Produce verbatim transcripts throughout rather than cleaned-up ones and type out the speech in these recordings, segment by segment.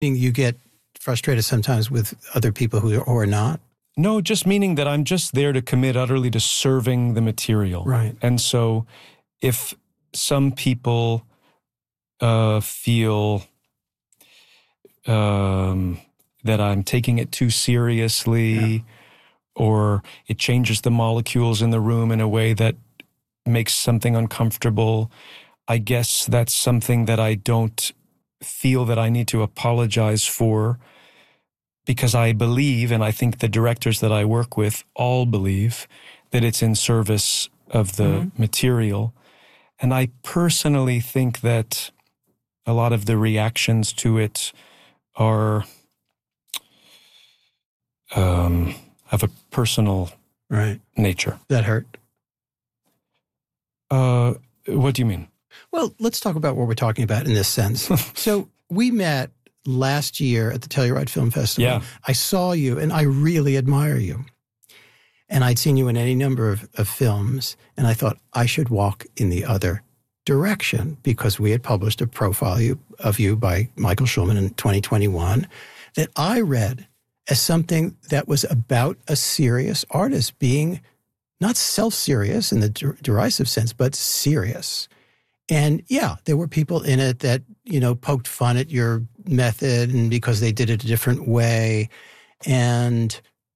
You get frustrated sometimes with other people who are, who are not? No, just meaning that I'm just there to commit utterly to serving the material. Right. And so if some people uh, feel um, that I'm taking it too seriously, yeah. or it changes the molecules in the room in a way that makes something uncomfortable, I guess that's something that I don't feel that I need to apologize for, because I believe, and I think the directors that I work with all believe, that it's in service of the mm-hmm. material. And I personally think that a lot of the reactions to it are um, of a personal right. nature. That hurt? Uh, what do you mean? Well, let's talk about what we're talking about in this sense. So we met last year at the Telluride Film Festival. Yeah. I saw you, and I really admire you. And I'd seen you in any number of, of films, and I thought I should walk in the other direction, because we had published a profile you, of you by Michael Schulman in twenty twenty-one that I read as something that was about a serious artist being not self-serious in the der- derisive sense, but serious. And yeah, there were people in it that, you know, poked fun at your method and because they did it a different way. And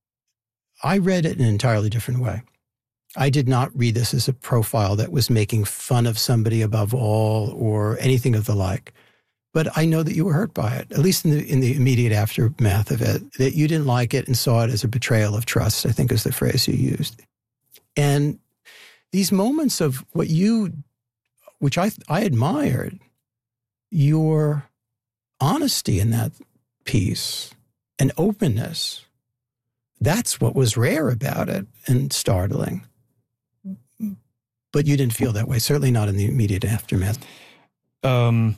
I read it in an entirely different way. I did not read this as a profile that was making fun of somebody above all or anything of the like. But I know that you were hurt by it, at least in the in the immediate aftermath of it, that you didn't like it and saw it as a betrayal of trust, I think is the phrase you used. And these moments of what you, which I I admired, your honesty in that piece and openness, that's what was rare about it and startling. But you didn't feel that way, certainly not in the immediate aftermath. Um,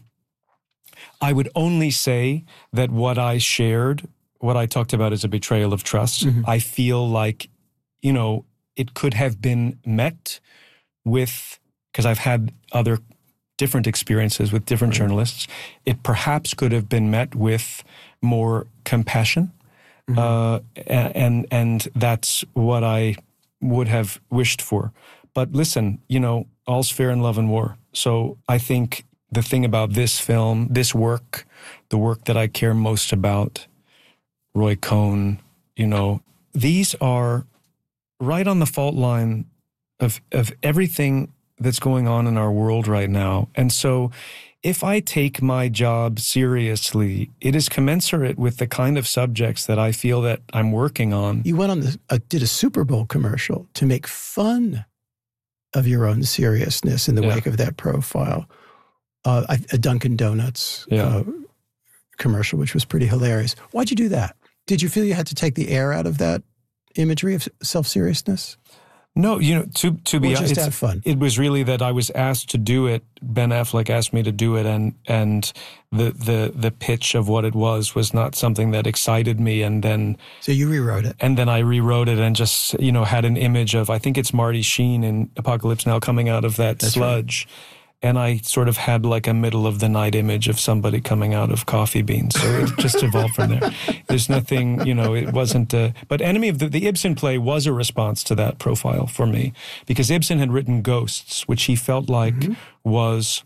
I would only say that what I shared, what I talked about as a betrayal of trust, mm-hmm. I feel like, you know, it could have been met with, because I've had other different experiences with different right. journalists, it perhaps could have been met with more compassion. Mm-hmm. Uh, and and that's what I would have wished for. But listen, you know, all's fair in love and war. So I think the thing about this film, this work, the work that I care most about, Roy Cohn, you know, these are right on the fault line of of everything that's going on in our world right now. And so if I take my job seriously, it is commensurate with the kind of subjects that I feel that I'm working on. You went on the, uh, did a Super Bowl commercial to make fun of your own seriousness in the yeah. wake of that profile. Uh, a Dunkin' Donuts yeah. uh, commercial, which was pretty hilarious. Why'd you do that? Did you feel you had to take the air out of that imagery of self-seriousness? No, you know, to to be honest, just have fun. It was really that I was asked to do it. Ben Affleck asked me to do it, and and the the the pitch of what it was was not something that excited me. And then so you rewrote it, and then I rewrote it, and just you know had an image of, I think it's Marty Sheen in Apocalypse Now coming out of that That's sludge. Right. And I sort of had like a middle of the night image of somebody coming out of coffee beans. So it just evolved from there. There's nothing, you know, it wasn't, a, but Enemy of the, the Ibsen play was a response to that profile for me, because Ibsen had written Ghosts, which he felt like mm-hmm. was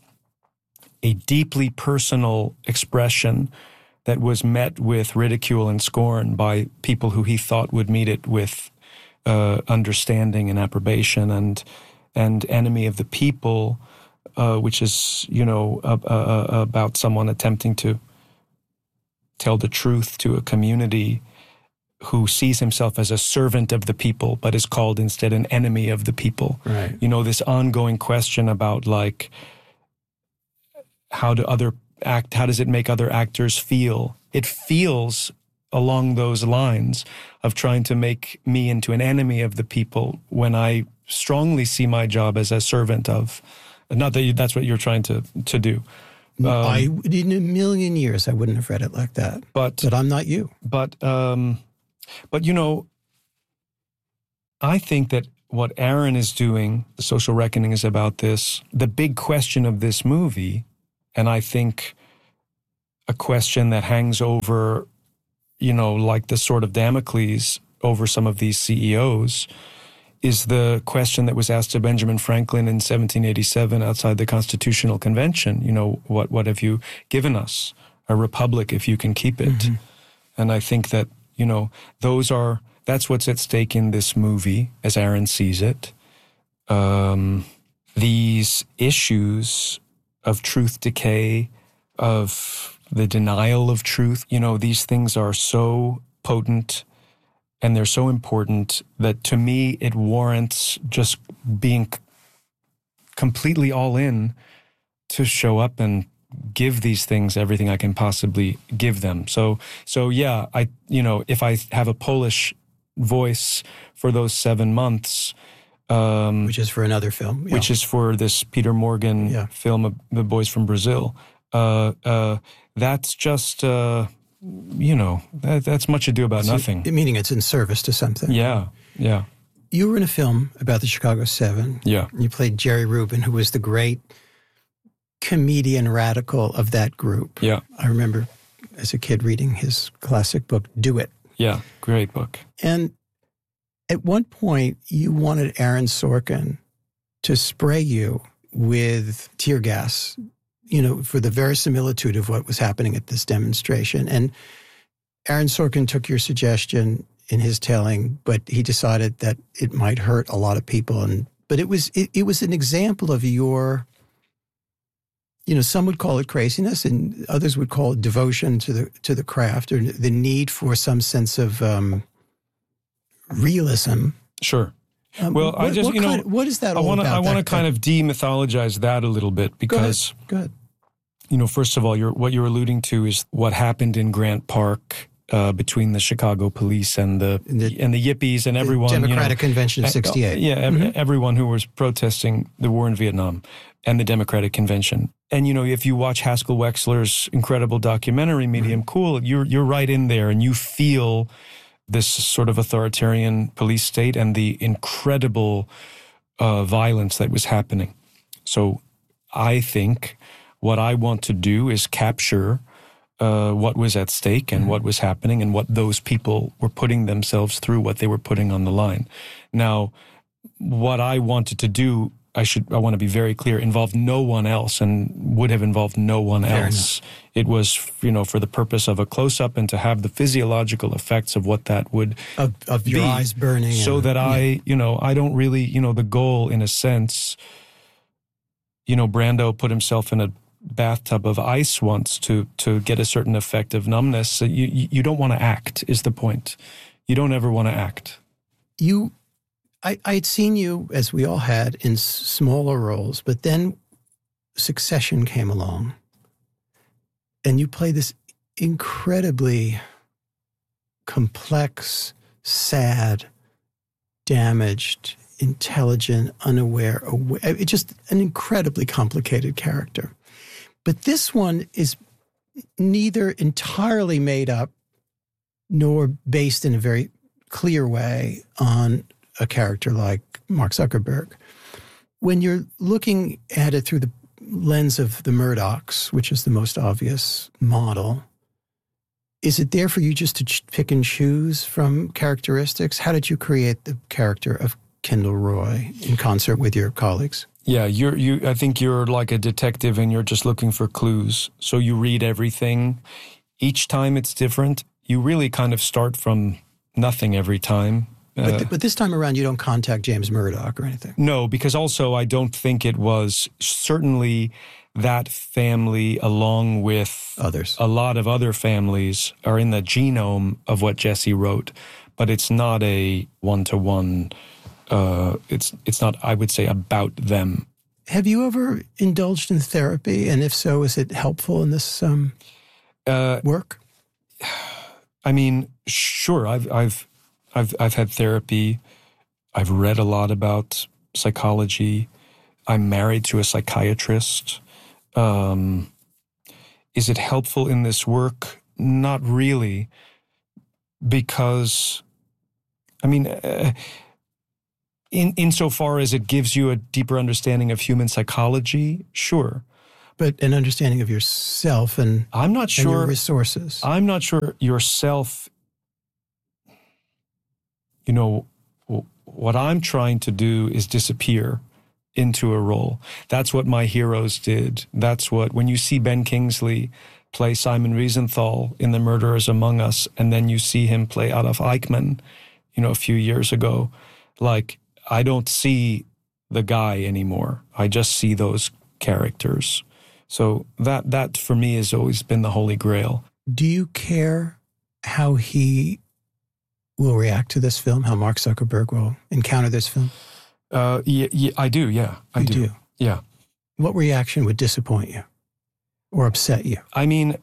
a deeply personal expression that was met with ridicule and scorn by people who he thought would meet it with uh, understanding and approbation. And, and Enemy of the People, Uh, which is, you know, uh, uh, about someone attempting to tell the truth to a community who sees himself as a servant of the people, but is called instead an enemy of the people. Right. You know, this ongoing question about, like, how do other act, how does it make other actors feel? It feels along those lines of trying to make me into an enemy of the people when I strongly see my job as a servant of. Not that you, that's what you're trying to to do. Um, I in a million years I wouldn't have read it like that. But but I'm not you. But um, but you know, I think that what Aaron is doing, The Social Reckoning, is about this. The big question of this movie, and I think a question that hangs over, you know, like the sword of Damocles over some of these C E Os, is the question that was asked to Benjamin Franklin in seventeen eighty-seven outside the Constitutional Convention. You know, what, what have you given us? A republic, if you can keep it. Mm-hmm. And I think that, you know, those are, that's what's at stake in this movie, as Aaron sees it. Um, these issues of truth decay, of the denial of truth, you know, these things are so potent and they're so important that to me it warrants just being c- completely all in to show up and give these things everything I can possibly give them. So, so yeah, I, you know, if I have a Polish voice for those seven months, um, which is for another film, yeah. which is for this Peter Morgan yeah. film, The Boys from Brazil, uh, uh, that's just, uh, you know, that, that's much ado about so, nothing. Meaning it's in service to something. Yeah, yeah. You were in a film about the Chicago Seven. Yeah. You played Jerry Rubin, who was the great comedian radical of that group. Yeah. I remember as a kid reading his classic book, Do It. Yeah, great book. And at one point, you wanted Aaron Sorkin to spray you with tear gas, you know, for the verisimilitude of what was happening at this demonstration. And Aaron Sorkin took your suggestion in his telling, but he decided that it might hurt a lot of people. And but it was it, it was an example of your, you know, some would call it craziness, and others would call it devotion to the to the craft, or the need for some sense of um, realism. Sure. Um, well, what, I just, what you know, kind of, what is that all I wanna, about? I want to that, kind that, of demythologize that a little bit because, go ahead. Go ahead. you know, first of all, you're, what you're alluding to is what happened in Grant Park uh, between the Chicago police and the, the and the Yippies and everyone. Democratic you know, Convention of sixty-eight. Uh, yeah, mm-hmm. everyone who was protesting the war in Vietnam and the Democratic Convention. And, you know, if you watch Haskell Wexler's incredible documentary, Medium mm-hmm. Cool, you're you're right in there and you feel this sort of authoritarian police state and the incredible uh, violence that was happening. So I think what I want to do is capture uh, what was at stake and mm-hmm. what was happening and what those people were putting themselves through, what they were putting on the line. Now, what I wanted to do, I should, I want to be very clear, involved no one else and would have involved no one Fair else. enough. It was, you know, for the purpose of a close-up and to have the physiological effects of what that would Of, of your be, eyes burning. so and, that I, yeah. you know, I don't really, you know, the goal in a sense, you know, Brando put himself in a bathtub of ice once to to get a certain effect of numbness. So you, you don't want to act is the point. You don't ever want to act. You... I, I had seen you, as we all had, in s- smaller roles, but then Succession came along, and you played this incredibly complex, sad, damaged, intelligent, unaware, aware, it just an incredibly complicated character. But this one is neither entirely made up nor based in a very clear way on a character like Mark Zuckerberg. When you're looking at it through the lens of the Murdochs, which is the most obvious model, is it there for you just to ch- pick and choose from characteristics? How did you create the character of Kendall Roy in concert with your colleagues? Yeah, you're you. I think you're like a detective and you're just looking for clues. So you read everything. Each time it's different. You really kind of start from nothing every time. But, Uh, th- but this time around, you don't contact James Murdoch or anything. No, because also I don't think it was certainly that family, along with Others. a lot of other families, are in the genome of what Jesse wrote, but it's not a one-to-one. Uh, it's it's not, I would say, about them. Have you ever indulged in therapy? And if so, is it helpful in this um, Uh, work? I mean, sure. I've I've I've I've had therapy. I've read a lot about psychology. I'm married to a psychiatrist. Um, is it helpful in this work? Not really, because, I mean, uh, in insofar as it gives you a deeper understanding of human psychology, sure. But an understanding of yourself and, I'm not and sure your resources. I'm not sure yourself, you know, w- what I'm trying to do is disappear into a role. That's what my heroes did. That's what, when you see Ben Kingsley play Simon Wiesenthal in The Murderers Among Us, and then you see him play Adolf Eichmann, you know, a few years ago, like, I don't see the guy anymore. I just see those characters. So that, that for me has always been the holy grail. Do you care how he will react to this film, how Mark Zuckerberg will encounter this film? Uh, yeah, yeah, I do, yeah. I you do. do. Yeah. What reaction would disappoint you or upset you? I mean,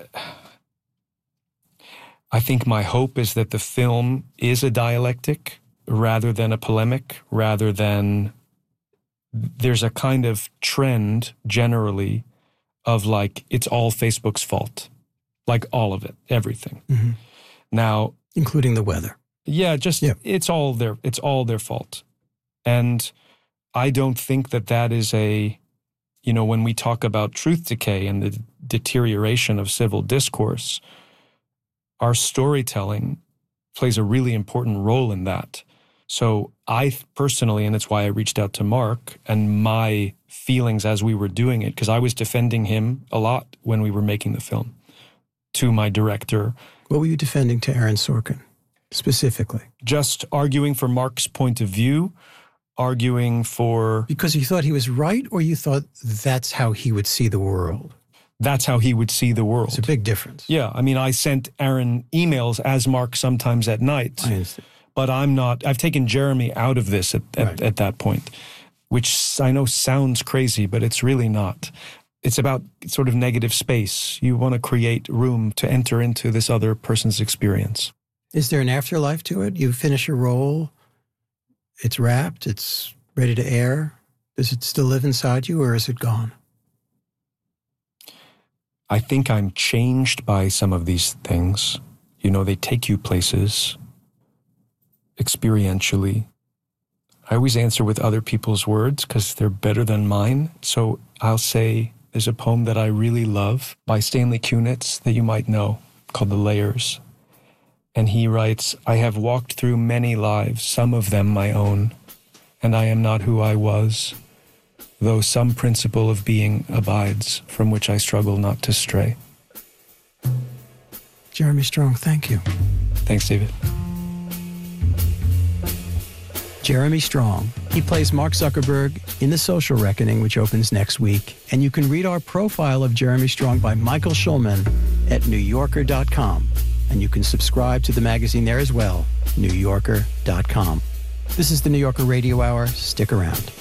I think my hope is that the film is a dialectic rather than a polemic, rather than there's a kind of trend generally of like, it's all Facebook's fault. Like all of it, everything. Mm-hmm. Now, including the weather. Yeah, just yeah. it's all their it's all their fault. And I don't think that that is a, you know, when we talk about truth decay and the deterioration of civil discourse, our storytelling plays a really important role in that. So I personally, and it's why I reached out to Mark, and my feelings as we were doing it, because I was defending him a lot when we were making the film, to my director. What were you defending to Aaron Sorkin specifically? Just arguing for Mark's point of view, arguing for... Because you thought he was right, or you thought that's how he would see the world? That's how he would see the world. It's a big difference. Yeah. I mean, I sent Aaron emails as Mark sometimes at night. I understand. But I'm not... I've taken Jeremy out of this at, at, right. at that point, which I know sounds crazy, but it's really not. It's about sort of negative space. You want to create room to enter into this other person's experience. Is there an afterlife to it? You finish your role, it's wrapped, it's ready to air. Does it still live inside you, or is it gone? I think I'm changed by some of these things. You know, they take you places experientially. I always answer with other people's words because they're better than mine. So I'll say, there's a poem that I really love by Stanley Kunitz that you might know called The Layers. And he writes, I have walked through many lives, some of them my own, and I am not who I was, though some principle of being abides, from which I struggle not to stray. Jeremy Strong, thank you. Thanks, David. Jeremy Strong. He plays Mark Zuckerberg in The Social Reckoning, which opens next week. And you can read our profile of Jeremy Strong by Michael Schulman at new yorker dot com. And you can subscribe to the magazine there as well, new yorker dot com. This is the New Yorker Radio Hour. Stick around.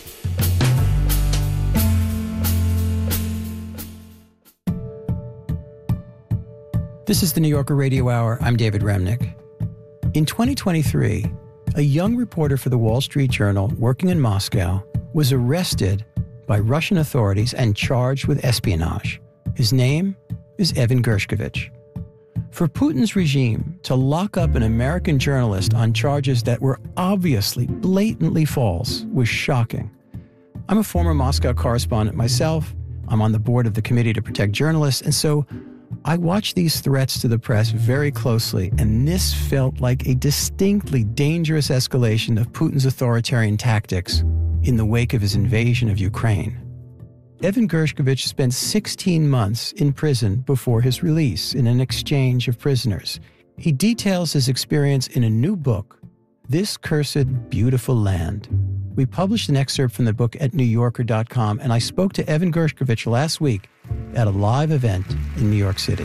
This is the New Yorker Radio Hour. I'm David Remnick. In twenty twenty-three, a young reporter for the Wall Street Journal working in Moscow was arrested by Russian authorities and charged with espionage. His name is Evan Gershkovich. For Putin's regime to lock up an American journalist on charges that were obviously blatantly false was shocking. I'm a former Moscow correspondent myself. I'm on the board of the Committee to Protect Journalists, and so I watched these threats to the press very closely, and this felt like a distinctly dangerous escalation of Putin's authoritarian tactics in the wake of his invasion of Ukraine. Evan Gershkovich spent sixteen months in prison before his release in an exchange of prisoners. He details his experience in a new book, This Cursed Beautiful Land. We published an excerpt from the book at new yorker dot com, and I spoke to Evan Gershkovich last week at a live event in New York City.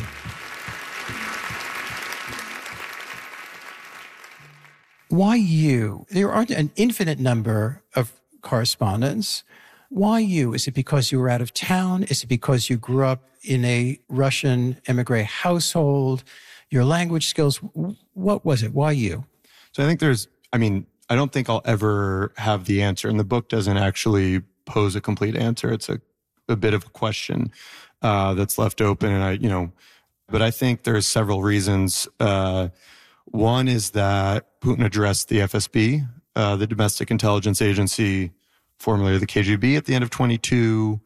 Why you? There aren't an infinite number of correspondents. Why you? Is it because you were out of town? Is it because you grew up in a Russian emigre household? Your language skills? What was it? Why you? So I think there's, I mean, I don't think I'll ever have the answer. And the book doesn't actually pose a complete answer. It's a, a bit of a question uh, that's left open. And I, you know, but I think there's several reasons. Uh, one is that Putin addressed the F S B, uh, the Domestic Intelligence Agency, formerly the K G B, at the end of twenty-two.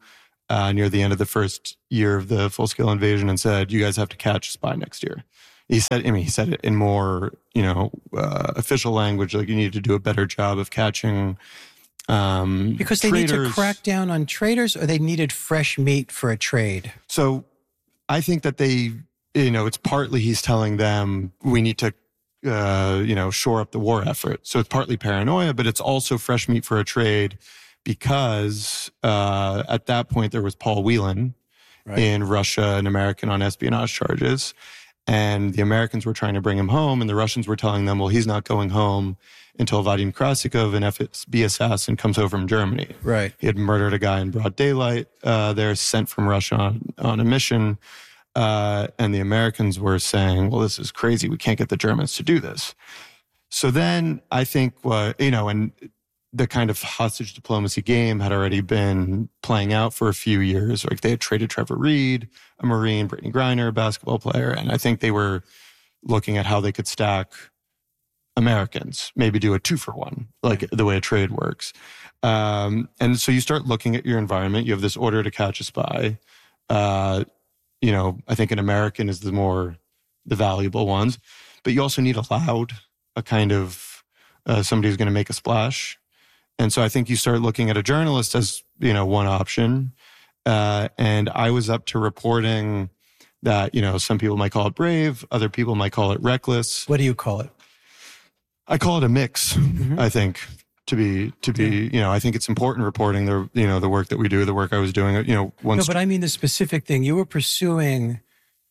uh, near the end of the first year of the full-scale invasion and said, you guys have to catch a spy next year. He said, I mean, he said it in more, you know, uh, official language, like you need to do a better job of catching um, Because they traitors. need to crack down on traitors, or they needed fresh meat for a trade? So I think that they, you know, it's partly he's telling them we need to, uh, you know, shore up the war effort. So it's partly paranoia, but it's also fresh meat for a trade because uh, at that point there was Paul Whelan right. in Russia, an American on espionage charges. And the Americans were trying to bring him home, and the Russians were telling them, well, he's not going home until Vadim Krasikov, an F S B assassin, comes home from Germany. Right. He had murdered a guy in broad daylight uh, there, sent from Russia on, on a mission. Uh, and the Americans were saying, well, this is crazy. We can't get the Germans to do this. So then I think, uh, you know, and the kind of hostage diplomacy game had already been playing out for a few years. Like they had traded Trevor Reed, a Marine, Brittany Griner, a basketball player. And I think they were looking at how they could stack Americans, maybe do a two for one, like the way a trade works. Um, and so you start looking at your environment. You have this order to catch a spy. Uh, you know, I think an American is the more, the valuable ones, but you also need a loud, a kind of uh, somebody who's going to make a splash. And so I think you start looking at a journalist as, you know, one option. Uh, and I was up to reporting that, you know, some people might call it brave, other people might call it reckless. What do you call it? I call it a mix, mm-hmm. I think, to be, to be, yeah. you know, I think it's important reporting the, you know, the work that we do, the work I was doing, you know, once. No, but I mean the specific thing. You were pursuing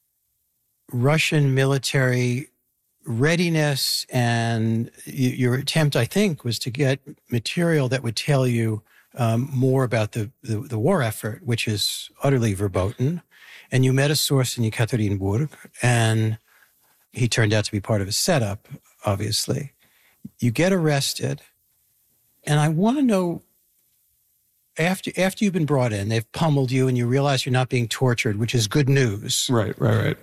Russian military readiness, and your attempt, I think, was to get material that would tell you um, more about the, the, the war effort, which is utterly verboten. And you met a source in Yekaterinburg, and he turned out to be part of a setup, obviously. You get arrested, and I want to know, after after you've been brought in, they've pummeled you, and you realize you're not being tortured, which is good news. Right, right, right.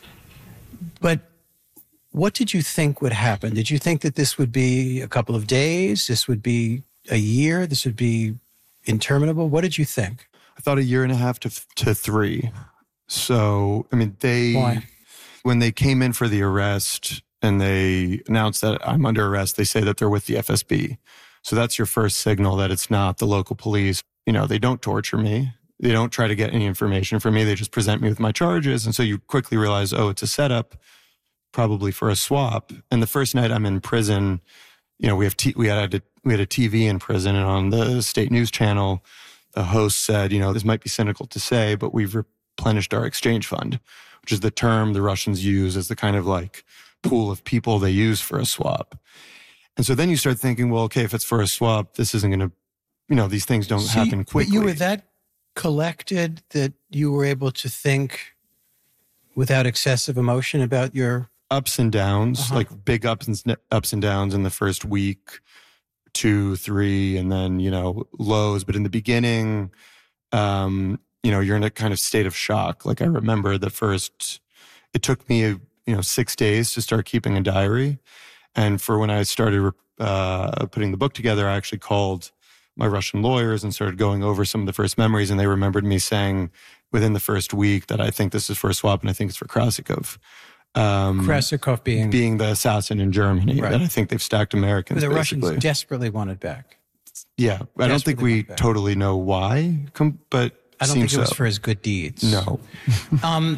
But what did you think would happen? Did you think that this would be a couple of days? This would be a year? This would be interminable? What did you think? I thought a year and a half to to three. So, I mean, they... Why? When they came in for the arrest and they announced that I'm under arrest, they say that they're with the F S B. So that's your first signal that it's not the local police. You know, they don't torture me. They don't try to get any information from me. They just present me with my charges. And so you quickly realize, oh, it's a setup, probably for a swap. And the first night I'm in prison, you know, we have t- we had a, we had a T V in prison, and on the state news channel, the host said, you know, this might be cynical to say, but we've replenished our exchange fund, which is the term the Russians use as the kind of like pool of people they use for a swap. And so then you start thinking, well, okay, if it's for a swap, this isn't going to, you know, these things don't so happen you, quickly. But you were that collected that you were able to think without excessive emotion about your ups and downs, uh-huh. like big ups and ups and downs in the first week, two, three, and then, you know, lows. But in the beginning, um, you know, you're in a kind of state of shock. Like I remember the first, it took me, you know, six days to start keeping a diary. And for when I started uh, putting the book together, I actually called my Russian lawyers and started going over some of the first memories. And they remembered me saying within the first week that I think this is for a swap and I think it's for Krasikov. Um, Krasikov being... Being the assassin in Germany. Right. That I think they've stacked Americans, the basically. Russians desperately wanted back. Yeah. I don't think we totally know why, but I don't think it so. was for his good deeds. No. um,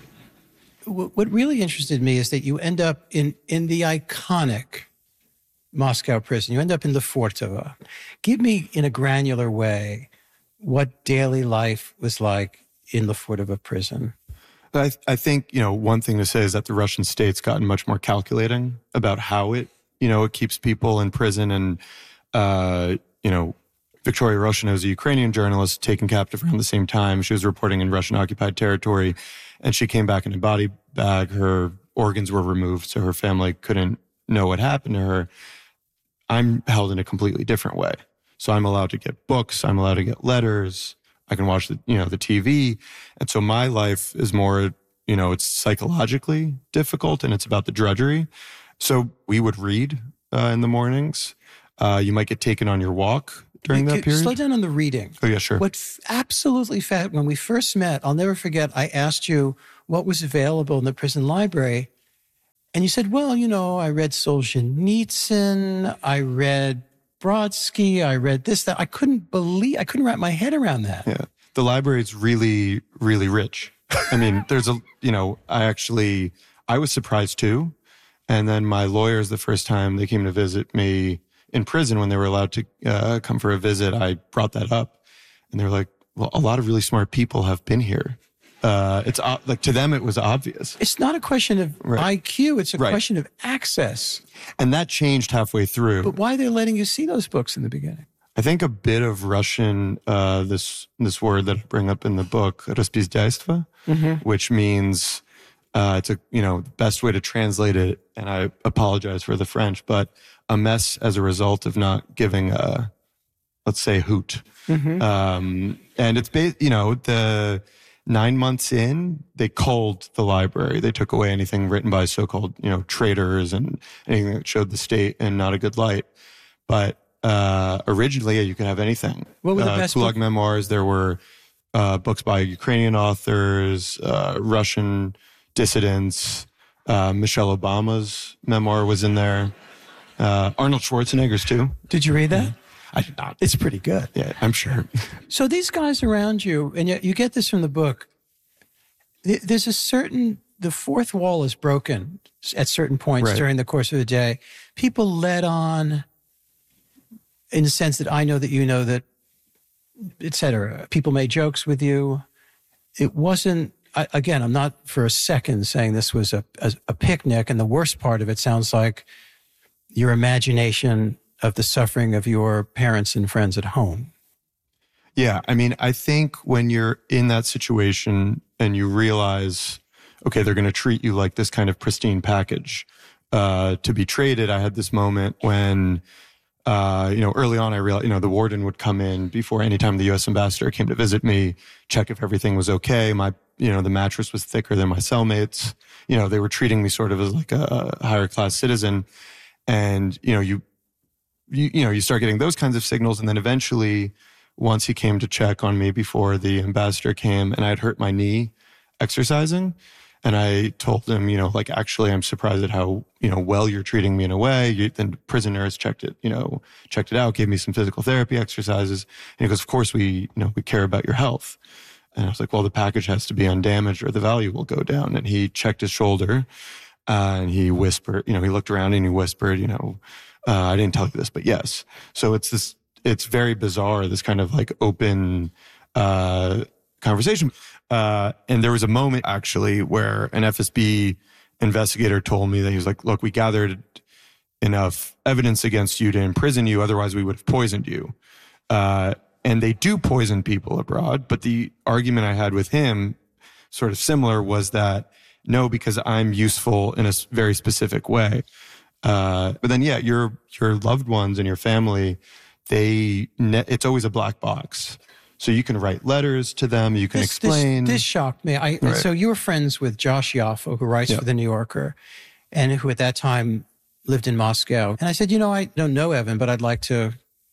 what really interested me is that you end up in, in the iconic Moscow prison. You end up in Lefortovo. Give me, in a granular way, what daily life was like in Lefortovo prison. I, I think, you know, one thing to say is that the Russian state's gotten much more calculating about how it, you know, it keeps people in prison. And, uh, you know, Victoria Roshina is a Ukrainian journalist taken captive around the same time. She was reporting in Russian occupied territory, and she came back in a body bag. Her organs were removed, so her family couldn't know what happened to her. I'm held in a completely different way. So I'm allowed to get books. I'm allowed to get letters. I can watch the, you know, the T V. And so my life is more, you know, it's psychologically difficult, and it's about the drudgery. So we would read uh, in the mornings. Uh, you might get taken on your walk. during that period? Slow down on the reading. Oh, yeah, sure. What f- absolutely, fa- when we first met, I'll never forget, I asked you what was available in the prison library. And you said, well, you know, I read Solzhenitsyn, I read Brodsky, I read this, that. I couldn't believe, I couldn't wrap my head around that. Yeah. The library is really, really rich. I mean, there's a, you know, I actually, I was surprised too. And then my lawyers, the first time they came to visit me in prison when they were allowed to uh, come for a visit, I brought that up. And they were like, well, a lot of really smart people have been here. Uh, it's uh, like to them, it was obvious. It's not a question of Right. I Q. It's a Right. question of access. And that changed halfway through. But why are they letting you see those books in the beginning? I think a bit of Russian, uh, this this word that I bring up in the book, распиздяйство, Mm-hmm. which means uh, it's a you know the best way to translate it. And I apologize for the French, but a mess as a result of not giving a, let's say, hoot. Mm-hmm. Um, and it's ba- you know the. Nine months in, they culled the library. They took away anything written by so-called, you know, traitors and anything that showed the state in not a good light. But uh, originally, you could have anything. What were the uh, best Gulag book- memoirs. There were uh, books by Ukrainian authors, uh, Russian dissidents. Uh, Michelle Obama's memoir was in there. Uh, Arnold Schwarzenegger's too. Did you read that? I did not. It's pretty good. Yeah, I'm sure. So these guys around you, and you, you get this from the book, th- there's a certain, the fourth wall is broken at certain points Right. during the course of the day. People let on in the sense that I know that you know that, et cetera. People made jokes with you. It wasn't, I, again, I'm not for a second saying this was a, a, a picnic, and the worst part of it sounds like your imagination of the suffering of your parents and friends at home. Yeah, I mean, I think when you're in that situation and you realize, okay, they're going to treat you like this kind of pristine package uh, to be traded. I had this moment when, uh, you know, early on, I realized, you know, the warden would come in before any time the U S ambassador came to visit me, check if everything was okay. My, you know, the mattress was thicker than my cellmates. You know, they were treating me sort of as like a higher class citizen. And, you know, you, You, you know, you start getting those kinds of signals. And then eventually, once he came to check on me before the ambassador came, and I'd hurt my knee exercising. And I told him, you know, like, actually, I'm surprised at how, you know, well you're treating me in a way. You, then prison nurse checked it, you know, checked it out, gave me some physical therapy exercises. And he goes, of course, we, you know, we care about your health. And I was like, well, the package has to be undamaged or the value will go down. And he checked his shoulder uh, and he whispered, you know, he looked around and he whispered, you know, Uh, I didn't tell you this, but yes. So it's this, it's very bizarre, this kind of like open uh, conversation. Uh, and there was a moment actually where an F S B investigator told me that he was like, look, we gathered enough evidence against you to imprison you. Otherwise we would have poisoned you. Uh, and they do poison people abroad. But the argument I had with him, sort of similar, was that no, because I'm useful in a s- very specific way. Uh, but then, yeah, your your loved ones and your family, they ne- it's always a black box. So you can write letters to them. You can This, explain. this, this shocked me. I, Right. So you were friends with Josh Yaffe, who writes Yeah. for The New Yorker, and who at that time lived in Moscow. And I said, you know, I don't know Evan, but I'd like to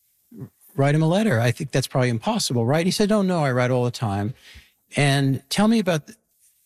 write him a letter. I think that's probably impossible, right? He said, oh, no, I write all the time. And tell me about the,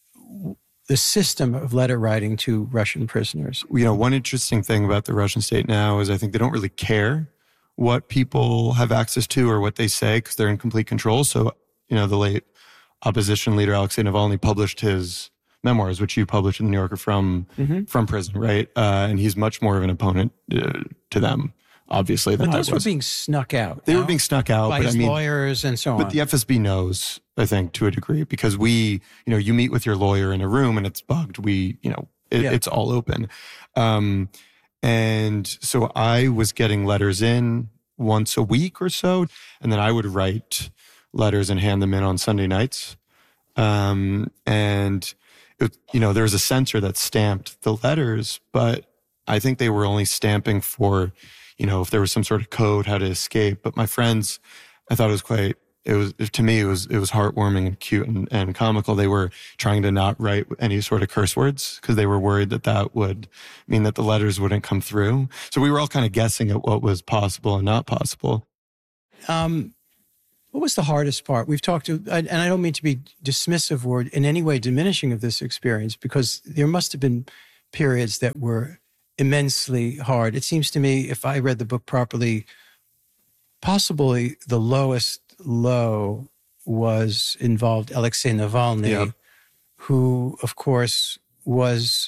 the system of letter writing to Russian prisoners. You know, one interesting thing about the Russian state now is I think they don't really care what people have access to or what they say because they're in complete control. So, you know, the late opposition leader Alexei Navalny published his memoirs, which you published in the New Yorker from Mm-hmm. from prison, right? Uh, and he's much more of an opponent uh, to them, obviously, than But I those were was. being snuck out. They no? were being snuck out, by but his I mean, lawyers and so on. but the F S B knows, I think, to a degree, because we, you know, you meet with your lawyer in a room and it's bugged. We, you know, it, Yeah. it's all open. Um, and so I was getting letters in once a week or so, and then I would write letters and hand them in on Sunday nights. Um, and, it, you know, there was a censor that stamped the letters, but I think they were only stamping for, you know, if there was some sort of code, how to escape. But my friends, I thought it was quite, it was, to me, it was, it was heartwarming and cute and, and comical. They were trying to not write any sort of curse words because they were worried that that would mean that the letters wouldn't come through. So we were all kind of guessing at what was possible and not possible. Um, what was the hardest part? We've talked to, and I don't mean to be dismissive or in any way diminishing of this experience, because there must have been periods that were immensely hard. It seems to me, if I read the book properly, possibly the lowest low was involved Alexei Navalny, Yeah. who, of course, was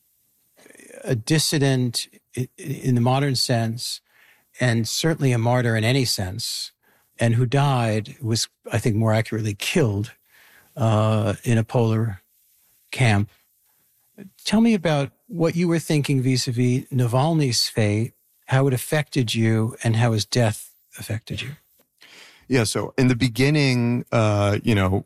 a dissident in the modern sense, and certainly a martyr in any sense, and who died, was, I think more accurately, killed uh, in a polar camp. Tell me about what you were thinking vis-a-vis Navalny's fate, how it affected you, and how his death affected you. Yeah, so in the beginning, uh, you know,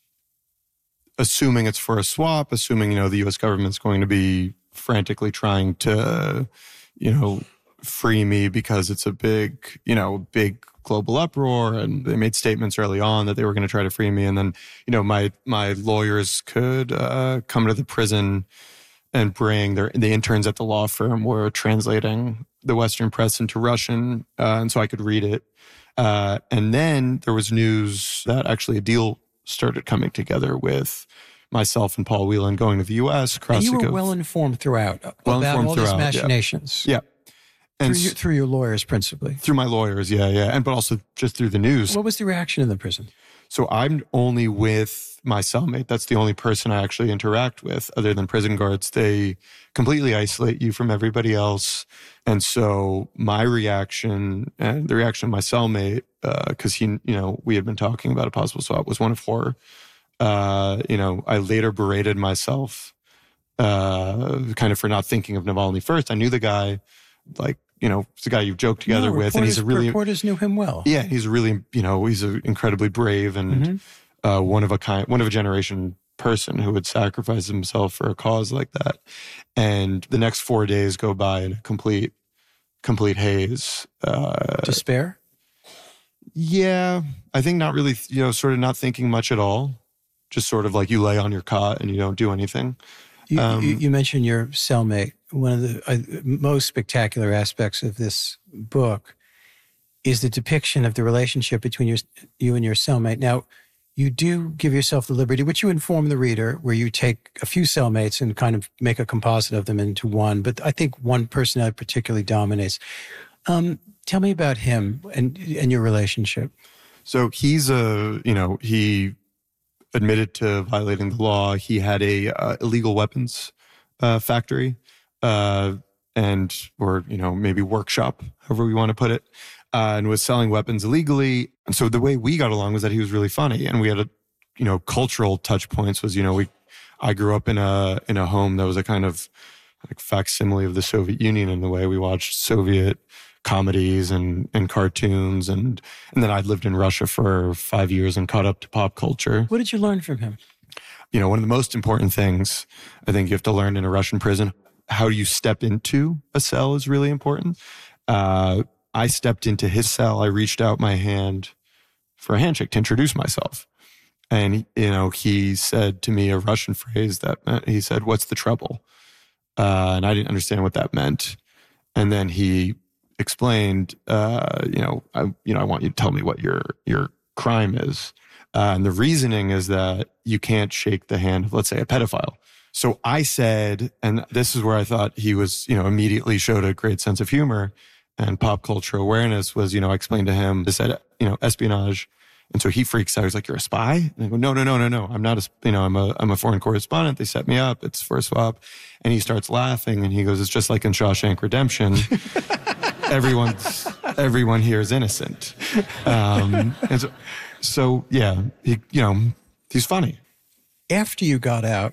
assuming it's for a swap, assuming, you know, the U S government's going to be frantically trying to, you know, free me because it's a big, you know, big global uproar, and they made statements early on that they were going to try to free me, and then, you know, my my lawyers could uh, come to the prison and bring their the interns at the law firm were translating the Western press into Russian, uh, and so I could read it. Uh, and then there was news that actually a deal started coming together with myself and Paul Whelan going to the U S. And you were well informed throughout well about informed all throughout, these machinations. Yeah. yeah. And through, your, through your lawyers, principally. Through my lawyers, yeah, yeah. And but also just through the news. What was the reaction in the prison? So I'm only with my cellmate. That's the only person I actually interact with other than prison guards. They completely isolate you from everybody else. And so my reaction and the reaction of my cellmate, because uh, he, you know, we had been talking about a possible swap, was one of horror. Uh, you know, I later berated myself uh, kind of for not thinking of Navalny first. I knew the guy, like, you know, it's a guy you've joked together no, with, and he's a really reporters knew him well. Yeah, he's a really, you know, he's an incredibly brave and mm-hmm. uh, one of a kind, one of a generation person who would sacrifice himself for a cause like that. And the next four days go by in a complete, complete haze. Uh, Despair. Yeah, I think not really. You know, sort of not thinking much at all. Just sort of like you lay on your cot and you don't do anything. You, um, you, you mentioned your cellmate. One of the uh, most spectacular aspects of this book is the depiction of the relationship between your, you and your cellmate. Now, you do give yourself the liberty, which you inform the reader, where you take a few cellmates and kind of make a composite of them into one. But I think one personality particularly dominates. Um, tell me about him and and your relationship. So he's a, you know, he admitted to violating the law. He had a uh, illegal weapons uh, factory uh, and, or, you know, maybe workshop, however we want to put it, uh, and was selling weapons illegally. And so the way we got along was that he was really funny, and we had a, you know, cultural touch points was, you know, we, I grew up in a, in a home that was a kind of like facsimile of the Soviet Union in the way we watched Soviet comedies and, and cartoons. And, and then I'd lived in Russia for five years and caught up to pop culture. What did you learn from him? You know, one of the most important things I think you have to learn in a Russian prison, how you step into a cell is really important. Uh, I stepped into his cell. I reached out my hand for a handshake to introduce myself. And, you know, he said to me a Russian phrase that meant, he said, "What's the trouble?" Uh, and I didn't understand what that meant. And then he explained, uh, you know, I, you know, I want you to tell me what your, your crime is. Uh, and the reasoning is that you can't shake the hand of, let's say, a pedophile. So I said, and this is where I thought he was, you know, immediately showed a great sense of humor and pop culture awareness was, you know, I explained to him, I said, you know, espionage. And so he freaks out. He's like, "You're a spy?" And I go, no, no, no, no, no. I'm not a, you know, I'm a, I'm a foreign correspondent. They set me up. It's for a swap. And he starts laughing and he goes, "It's just like in Shawshank Redemption. Everyone's, everyone here is innocent." Um, and so, so yeah, he, you know, he's funny. After you got out,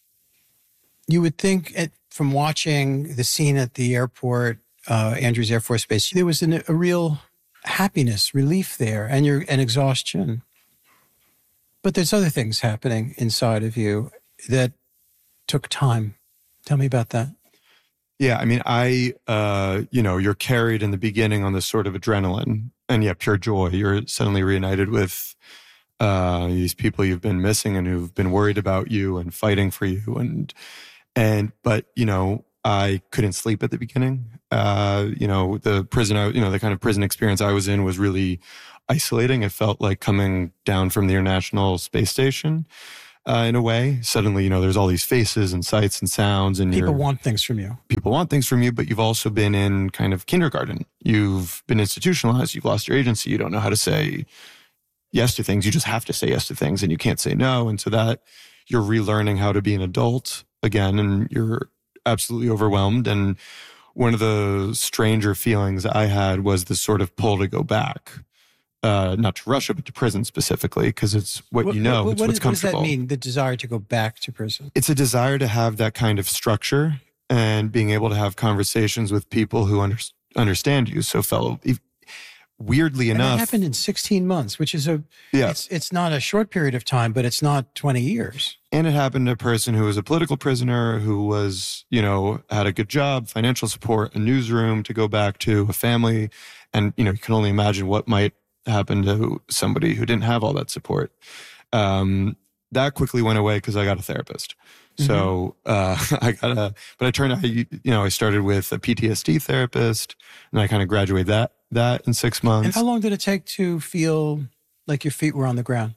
you would think at, from watching the scene at the airport, uh, Andrews Air Force Base, there was an, a real happiness, relief there, and your and exhaustion. But there's other things happening inside of you that took time. Tell me about that. Yeah, I mean, I, uh, you know, you're carried in the beginning on this sort of adrenaline and yeah, pure joy. You're suddenly reunited with uh, these people you've been missing and who've been worried about you and fighting for you. And, and, but, you know, I couldn't sleep at the beginning. Uh, you know, the prison, I, you know, the kind of prison experience I was in was really isolating. It felt like coming down from the International Space Station uh, in a way. Suddenly, you know, there's all these faces and sights and sounds, and people want things from you. People want things from you, but you've also been in kind of kindergarten. You've been institutionalized. You've lost your agency. You don't know how to say yes to things. You just have to say yes to things, and you can't say no. And so that you're relearning how to be an adult again, and you're absolutely overwhelmed. And one of the stranger feelings I had was this sort of pull to go back. Uh, not to Russia, but to prison specifically, because it's what, what you know, what, it's what what's is, comfortable. What does that mean, the desire to go back to prison? It's a desire to have that kind of structure and being able to have conversations with people who under, understand you. So fellow, if, weirdly and enough. That happened in sixteen months, which is a, yeah. it's, it's not a short period of time, but it's not twenty years. And it happened to a person who was a political prisoner, who was, you know, had a good job, financial support, a newsroom to go back to, a family. And, you know, you can only imagine what might happen to somebody who didn't have all that support. Um, that quickly went away because I got a therapist. Mm-hmm. So uh, I got a, but I turned, I, you know, I started with a P T S D therapist, and I kind of graduated that that in six months. And how long did it take to feel like your feet were on the ground?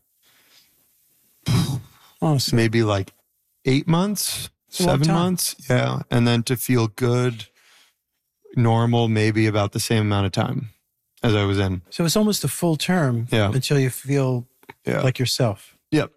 Honestly, maybe like eight months, seven months, yeah, and then to feel good, normal, maybe about the same amount of time as I was in. So it's almost a full term yeah. until you feel yeah. like yourself. Yep.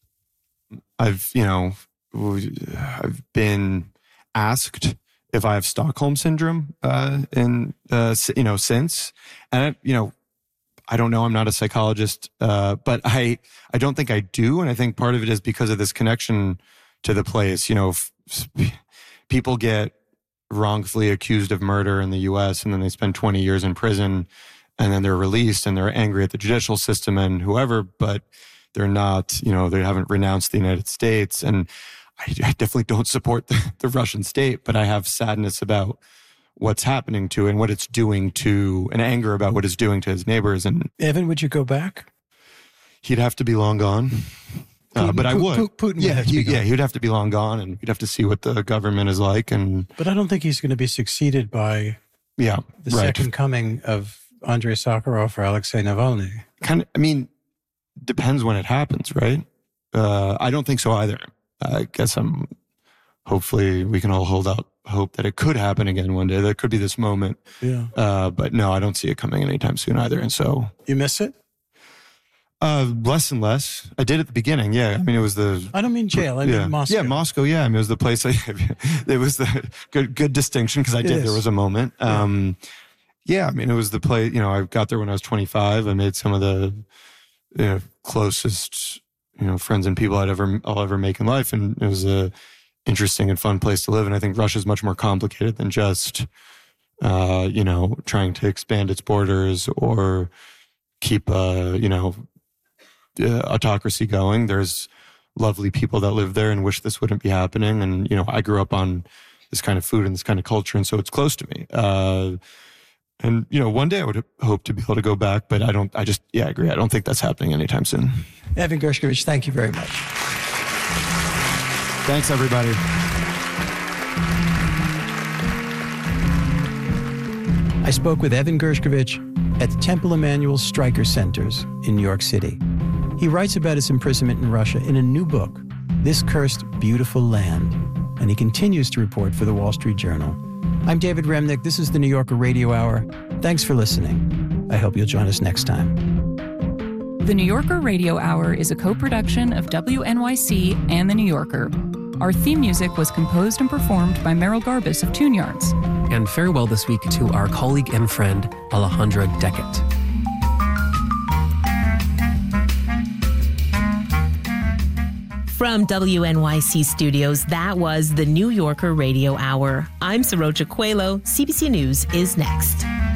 I've, you know, I've been asked if I have Stockholm syndrome, uh, in, uh, you know, since, and I, you know, I don't know. I'm not a psychologist, uh, but I, I don't think I do. And I think part of it is because of this connection to the place. You know, f- people get wrongfully accused of murder in the U S and then they spend twenty years in prison, and then they're released and they're angry at the judicial system and whoever, but they're not, you know, they haven't renounced the United States. And I, I definitely don't support the, the Russian state, but I have sadness about what's happening to it and what it's doing to, and anger about what it's doing to his neighbors. And Evan, would you go back? He'd have to be long gone. Uh, Putin, but I would. Putin would yeah, have to he, be gone. yeah, he'd have to be long gone, and we'd have to see what the government is like. And but I don't think he's going to be succeeded by yeah, the right. second coming of Andrei Sakharov or Alexei Navalny. Kind of. I mean, depends when it happens, right? Uh, I don't think so either. I guess I'm. Hopefully, we can all hold out hope that it could happen again one day. There could be this moment. Yeah. Uh, but no, I don't see it coming anytime soon either. And so you miss it. Uh, less and less. I did at the beginning. Yeah. I mean, it was the. I don't mean jail. I yeah. mean Moscow. Yeah, Moscow. Yeah. I mean, it was the place. I, it was the good, good distinction because I did. There was a moment. Yeah. Um, yeah. I mean, it was the place. You know, I got there when I was twenty-five. I made some of the you know, closest, you know, friends and people I'd ever I'll ever make in life, and it was a interesting and fun place to live. And I think Russia's much more complicated than just, uh, you know, trying to expand its borders or keep, uh, you know. Uh, autocracy going. There's lovely people that live there and wish this wouldn't be happening. And, you know, I grew up on this kind of food and this kind of culture. And so it's close to me. Uh, and, you know, one day I would hope to be able to go back, but I don't, I just, yeah, I agree. I don't think that's happening anytime soon. Evan Gershkovich, thank you very much. Thanks, everybody. I spoke with Evan Gershkovich at the Temple Emanuel Stryker Centers in New York City. He writes about his imprisonment in Russia in a new book, This Cursed Beautiful Land, and he continues to report for the Wall Street Journal. I'm David Remnick. This is the New Yorker Radio Hour. Thanks for listening. I hope you'll join us next time. The New Yorker Radio Hour is a co-production of W N Y C and The New Yorker. Our theme music was composed and performed by Meryl Garbus of Tune Yards. And farewell this week to our colleague and friend, Alejandra Deckett. From W N Y C Studios, that was the New Yorker Radio Hour. I'm Saroja Coelho. C B C News is next.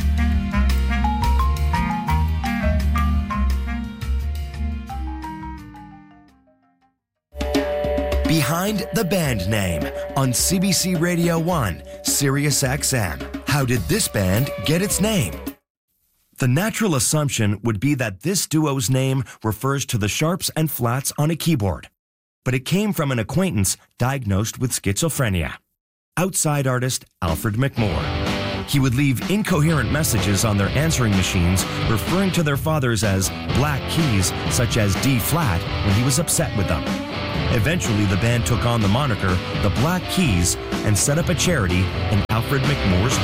Behind the Band Name on C B C Radio one, Sirius X M. How did this band get its name? The natural assumption would be that this duo's name refers to the sharps and flats on a keyboard, but it came from an acquaintance diagnosed with schizophrenia. outside artist Alfred McMore. He would leave incoherent messages on their answering machines referring to their fathers as black keys, such as D flat, when he was upset with them. Eventually, the band took on the moniker The Black Keys and set up a charity in Alfred McMore's